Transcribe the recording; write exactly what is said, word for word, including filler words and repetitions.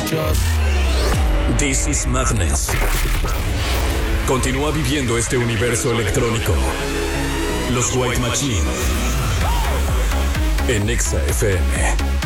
This is Madness. Continúa viviendo este universo electrónico. Los White Machine en Exa F M.